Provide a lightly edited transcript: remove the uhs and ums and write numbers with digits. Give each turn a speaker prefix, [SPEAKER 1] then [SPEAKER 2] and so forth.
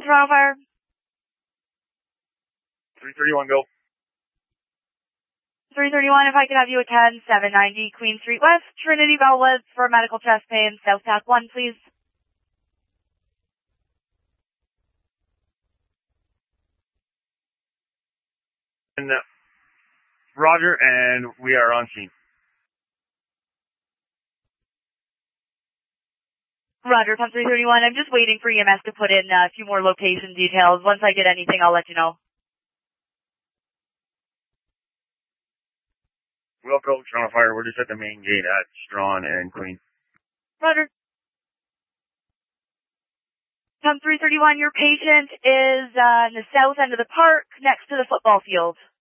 [SPEAKER 1] Toronto Fire.
[SPEAKER 2] 331, go.
[SPEAKER 1] 331, if I could have you attend 790 Queen Street West, Trinity Bellwoods for medical chest pain, South Tac 1, please.
[SPEAKER 2] And, Roger, and we are on scene.
[SPEAKER 1] Roger, pump 331. I'm just waiting for EMS to put in a few more location details. Once I get anything, I'll let you know.
[SPEAKER 2] Wilco, Toronto Fire, we're just at the main gate at Strawn and Queen.
[SPEAKER 1] Roger. Pump 331, your patient is in the south end of the park next to the football field.